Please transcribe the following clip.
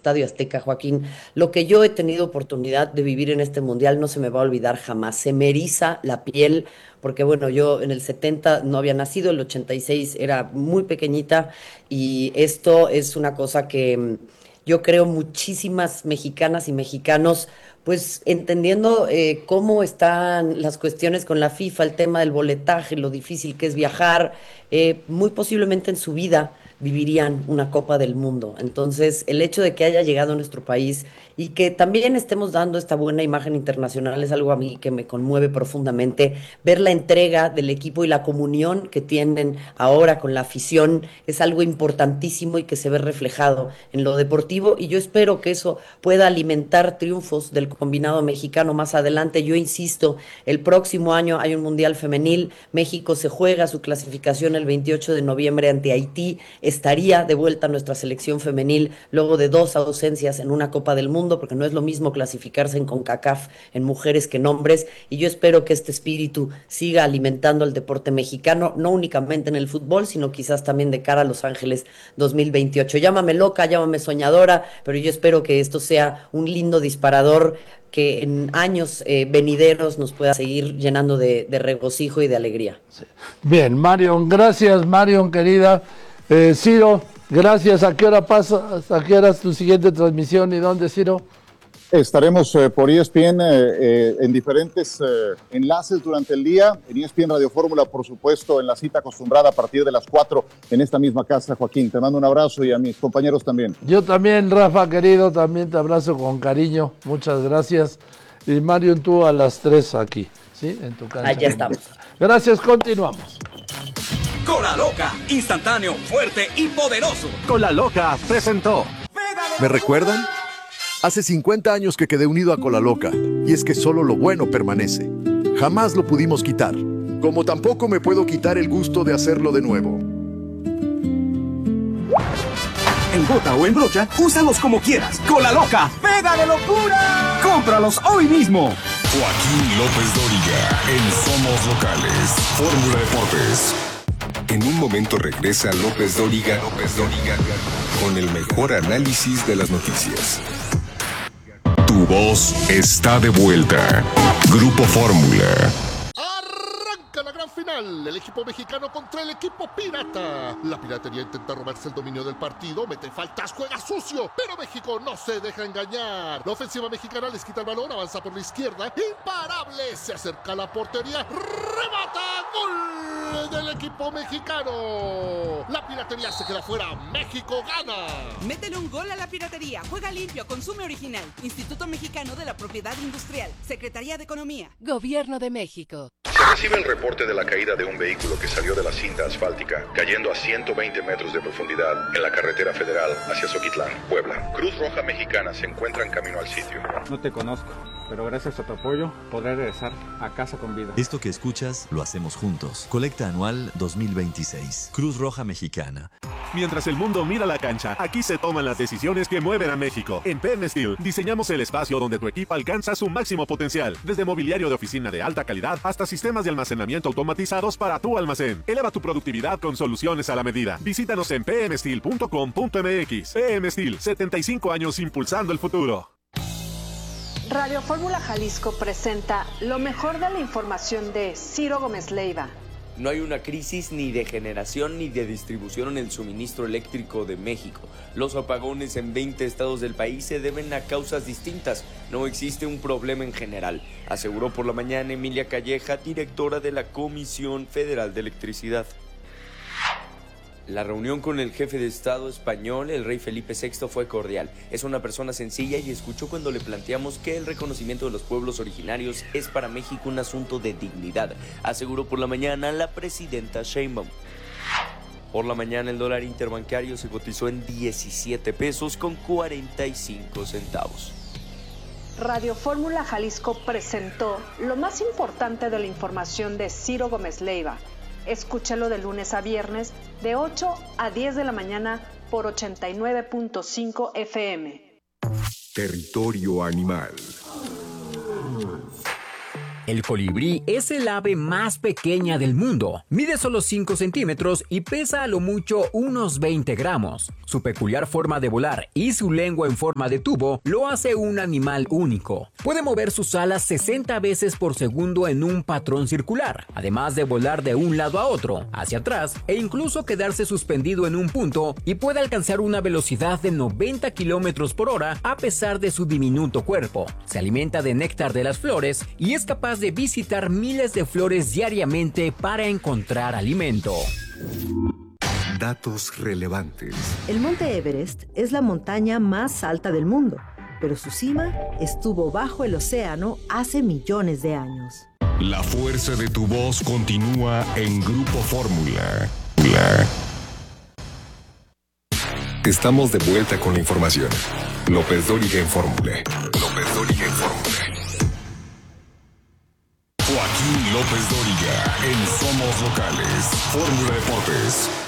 Estadio Azteca, Joaquín. Lo que yo he tenido oportunidad de vivir en este mundial no se me va a olvidar jamás. Se me eriza la piel, porque bueno, yo en el 70 no había nacido, el 86 era muy pequeñita, y esto es una cosa que yo creo muchísimas mexicanas y mexicanos, pues entendiendo cómo están las cuestiones con la FIFA, el tema del boletaje, lo difícil que es viajar, muy posiblemente en su vida vivirían una Copa del Mundo. Entonces, el hecho de que haya llegado a nuestro país y que también estemos dando esta buena imagen internacional es algo a mí que me conmueve profundamente. Ver la entrega del equipo y la comunión que tienen ahora con la afición es algo importantísimo y que se ve reflejado en lo deportivo, y yo espero que eso pueda alimentar triunfos del combinado mexicano más adelante. Yo insisto, el próximo año hay un Mundial Femenil, México se juega su clasificación el 28 de noviembre ante Haití, estaría de vuelta nuestra selección femenil luego de dos ausencias en una Copa del Mundo, porque no es lo mismo clasificarse en CONCACAF en mujeres que en hombres, y yo espero que este espíritu siga alimentando el deporte mexicano, no únicamente en el fútbol, sino quizás también de cara a Los Ángeles 2028. Llámame loca, llámame soñadora, pero yo espero que esto sea un lindo disparador que en años venideros nos pueda seguir llenando de regocijo y de alegría. Bien, Marion, gracias, Marion, querida. Ciro, gracias. ¿A qué hora pasa? ¿A qué hora es tu siguiente transmisión y dónde, Ciro? Estaremos por ESPN en diferentes enlaces durante el día. En ESPN Radio Fórmula, por supuesto, en la cita acostumbrada a partir de las 4 en esta misma casa. Joaquín, te mando un abrazo y a mis compañeros también. Yo también, Rafa, querido, también te abrazo con cariño. Muchas gracias. Y Marion, tú a las 3 aquí, ¿sí? En tu casa. Allá estamos. Gracias, continuamos. Cola Loca, instantáneo, fuerte y poderoso. Cola Loca presentó. ¿Me recuerdan? Hace 50 años que quedé unido a Cola Loca, y es que solo lo bueno permanece. Jamás lo pudimos quitar, como tampoco me puedo quitar el gusto de hacerlo de nuevo. En gota o en brocha, úsalos como quieras. Cola Loca, ¡pega de locura! ¡Cómpralos hoy mismo! Joaquín López Dóriga, en Somos Locales, Fórmula Deportes. En un momento regresa López Dóriga, con el mejor análisis de las noticias. Tu voz está de vuelta. Grupo Fórmula. Arranca la gran final. El equipo mexicano contra el equipo pirata. La piratería intenta robarse el dominio del partido, mete faltas, juega sucio, pero México no se deja engañar. La ofensiva mexicana les quita el balón, avanza por la izquierda, imparable, se acerca a la portería, remata, gol del equipo mexicano. La piratería se queda fuera, México gana. Métele un gol a la piratería, juega limpio, consume original. Instituto Mexicano de la Propiedad Industrial, Secretaría de Economía, Gobierno de México. Se recibe el reporte de la caída de un vehículo que salió de la cinta asfáltica, cayendo a 120 metros de profundidad en la carretera federal hacia Zoquitlán, Puebla. Cruz Roja Mexicana se encuentra en camino al sitio. No te conozco, pero gracias a tu apoyo podré regresar a casa con vida. Esto que escuchas lo hacemos juntos. Colecta anual 2026. Cruz Roja Mexicana. Mientras el mundo mira la cancha, aquí se toman las decisiones que mueven a México. En PM Steel diseñamos el espacio donde tu equipo alcanza su máximo potencial. Desde mobiliario de oficina de alta calidad hasta sistemas de almacenamiento automatizados para tu almacén. Eleva tu productividad con soluciones a la medida. Visítanos en pmsteel.com.mx. PM Steel, 75 años impulsando el futuro. Radio Fórmula Jalisco presenta lo mejor de la información de Ciro Gómez Leiva. No hay una crisis ni de generación ni de distribución en el suministro eléctrico de México. Los apagones en 20 estados del país se deben a causas distintas. No existe un problema en general, aseguró por la mañana Emilia Calleja, directora de la Comisión Federal de Electricidad. La reunión con el jefe de Estado español, el rey Felipe VI, fue cordial. Es una persona sencilla y escuchó cuando le planteamos que el reconocimiento de los pueblos originarios es para México un asunto de dignidad, aseguró por la mañana la presidenta Sheinbaum. Por la mañana el dólar interbancario se cotizó en 17 pesos con 45 centavos. Radio Fórmula Jalisco presentó lo más importante de la información de Ciro Gómez Leiva. Escúchalo de lunes a viernes de 8 a 10 de la mañana por 89.5 FM. Territorio Animal. El colibrí es el ave más pequeña del mundo. Mide solo 5 centímetros y pesa a lo mucho unos 20 gramos. Su peculiar forma de volar y su lengua en forma de tubo lo hace un animal único. Puede mover sus alas 60 veces por segundo en un patrón circular, además de volar de un lado a otro, hacia atrás e incluso quedarse suspendido en un punto, y puede alcanzar una velocidad de 90 kilómetros por hora a pesar de su diminuto cuerpo. Se alimenta de néctar de las flores y es capaz de visitar miles de flores diariamente para encontrar alimento. Datos relevantes. El monte Everest es la montaña más alta del mundo, pero su cima estuvo bajo el océano hace millones de años. La fuerza de tu voz continúa en Grupo Fórmula. Estamos de vuelta con la información. López Dóriga en Fórmula. Joaquín López Dóriga en Somos Locales. Fórmula Deportes.